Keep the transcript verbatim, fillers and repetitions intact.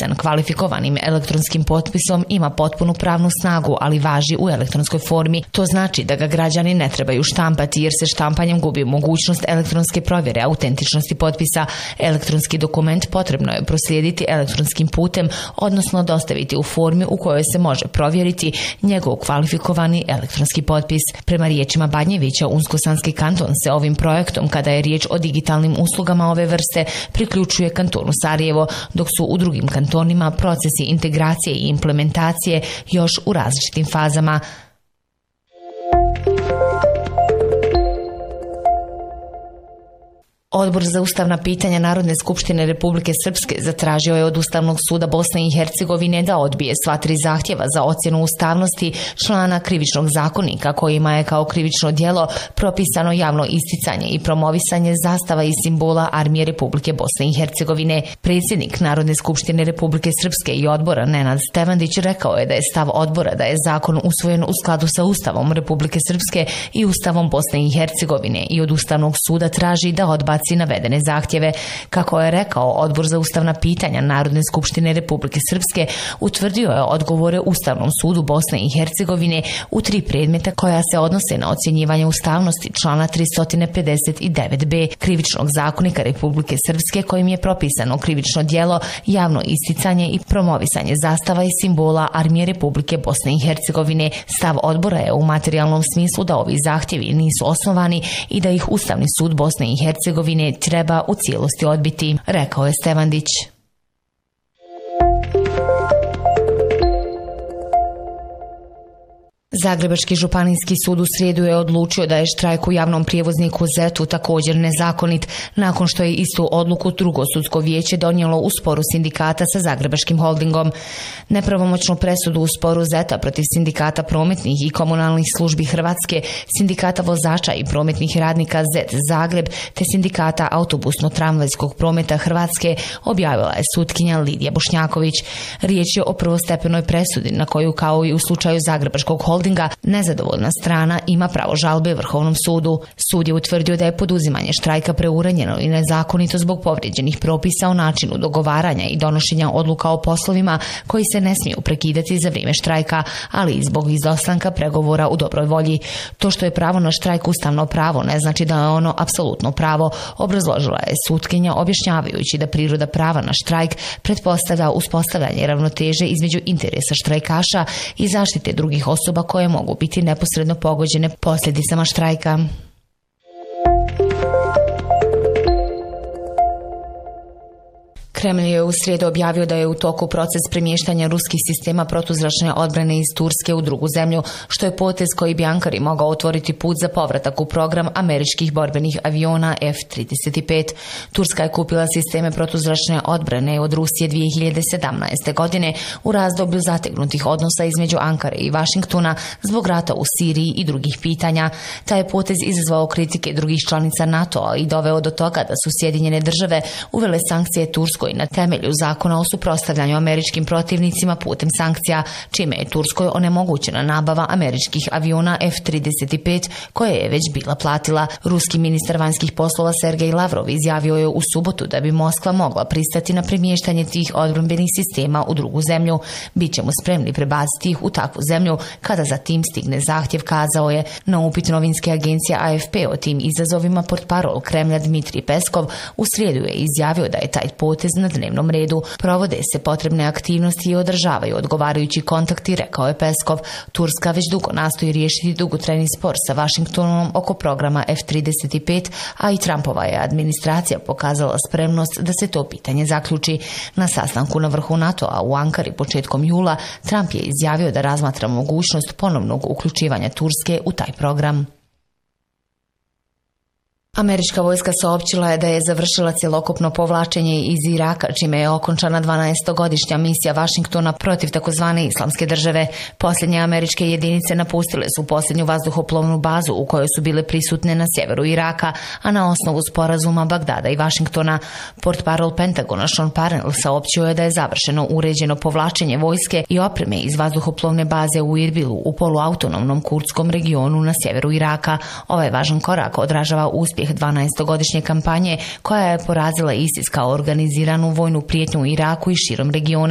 potpisan kvalifikovanim elektronskim potpisom ima potpunu pravnu snagu, ali važi u elektronskoj formi. To znači da ga građani ne trebaju štampati jer se štampanjem gubi mogućnost elektronske provjere autentičnosti potpisa. Elektronski dokument potrebno je proslijediti elektronskim putem, odnosno dostaviti u formi u kojoj se može provjeriti njegov kvalifikovani elektronski potpis. Prema riječima Badnjevića, Unsko-Sanski kanton se ovim projektom, kada je riječ o digitalnim uslugama ove vrste, priključuje kantonu Sarajevo, dok su u drugim kantonima procesi integracije i implementacije još u različitim fazama. Odbor za ustavna pitanja Narodne skupštine Republike Srpske zatražio je od Ustavnog suda Bosne i Hercegovine da odbije sva tri zahtjeva za ocjenu ustavnosti člana Krivičnog zakonika kojima je kao krivično djelo propisano javno isticanje i promovisanje zastava i simbola Armije Republike Bosne i Hercegovine. Predsjednik Narodne skupštine Republike Srpske i odbora Nenad Stevandić rekao je da je stav odbora da je zakon usvojen u skladu sa Ustavom Republike Srpske i Ustavom Bosne i Hercegovine i od Ustavnog suda traži da odbaci navedene zahtjeve. Kako je rekao, Odbor za ustavna pitanja Narodne skupštine Republike Srpske utvrdio je odgovore Ustavnom sudu Bosne i Hercegovine u tri predmeta koja se odnose na ocjenjivanje ustavnosti člana tristo pedeset devet b Krivičnog zakonika Republike Srpske kojim je propisano krivično djelo javno isticanje i promovisanje zastava i simbola Armije Republike Bosne i Hercegovine. Stav odbora je u materijalnom smislu da ovi zahtjevi nisu osnovani i da ih Ustavni sud Bosne i Hercegovine treba u cijelosti odbiti, rekao je Stevandić. Zagrebački županijski sud u srijedu je odlučio da je štrajk u javnom prijevozniku Zetu također nezakonit, nakon što je istu odluku drugo sudsko vijeće donijelo u sporu sindikata sa Zagrebačkim holdingom. Nepravomoćnu presudu u sporu Zeta protiv sindikata prometnih i komunalnih službi Hrvatske, sindikata vozača i prometnih radnika Zet Zagreb te sindikata autobusno-tramvajskog prometa Hrvatske objavila je sutkinja Lidija Bošnjaković. Riječ je o prvostepenoj presudi na koju, kao i u slučaju Zagrebačkog holdinga, nezadovoljna strana ima pravo žalbe Vrhovnom sudu. Sud je utvrdio da je poduzimanje štrajka preuranjeno i nezakonito zbog povrijeđenih propisa o načinu dogovaranja i donošenja odluka o poslovima koji se ne smiju prekidati za vrijeme štrajka, ali i zbog izostanka pregovora u dobroj volji. To što je pravo na štrajk ustavno pravo ne znači da je ono apsolutno pravo, obrazložila je sutkinja objašnjavajući da priroda prava na štrajk pretpostavlja uspostavljanje ravnoteže između interesa štrajkaša i zaštite drugih osoba koje mogu biti neposredno pogođene posljedicama štrajka. Kremlj je u srijedu objavio da je u toku proces premještanja ruskih sistema protuzračne odbrane iz Turske u drugu zemlju, što je potez koji bi Ankari mogao otvoriti put za povratak u program američkih borbenih aviona F trideset pet. Turska je kupila sisteme protuzračne odbrane od Rusije dvije hiljade sedamnaeste. godine u razdoblju zategnutih odnosa između Ankare i Vašingtona zbog rata u Siriji i drugih pitanja. Taj je potez izazvao kritike drugih članica NATO-a i doveo do toga da su Sjedinjene države uvele sankcije Turskoj na temelju zakona o suprotstavljanju američkim protivnicima putem sankcija, čime je Turskoj onemogućena nabava američkih aviona F trideset pet koje je već bila platila. Ruski ministar vanjskih poslova Sergej Lavrov izjavio je u subotu da bi Moskva mogla pristati na premještanje tih odbrambenih sistema u drugu zemlju. Bićemo spremni prebaciti ih u takvu zemlju kada za tim stigne zahtjev, kazao je. Na upit novinske agencije A F P o tim izazovima portparol Kremlja Dmitrij Peskov u srijedu je izjavio da je taj potez na dnevnom redu. Provode se potrebne aktivnosti i održavaju odgovarajući kontakti, rekao je Peskov. Turska već dugo nastoji riješiti dugotrajni spor sa Vašingtonom oko programa F trideset pet, a i Trumpova je administracija pokazala spremnost da se to pitanje zaključi. Na sastanku na vrhu NATO-a u Ankari početkom jula, Trump je izjavio da razmatra mogućnost ponovnog uključivanja Turske u taj program. Američka vojska saopćila je da je završila cjelokupno povlačenje iz Iraka, čime je okončana dvanaestogodišnja misija Vašingtona protiv takozvane islamske države. Posljednje američke jedinice napustile su posljednju vazduhoplovnu bazu u kojoj su bile prisutne na sjeveru Iraka, a na osnovu sporazuma Bagdada i Vašingtona. Portparol Pentagona Sean Parnell saopćio je da je završeno uređeno povlačenje vojske i opreme iz vazduhoplovne baze u Irbilu u poluautonomnom kurdskom regionu na sjeveru Iraka. Ovaj važan korak odražava uspjeh dvanaestogodišnje kampanje koja je porazila ISIS kao organiziranu vojnu prijetnju u Iraku i širom regiona.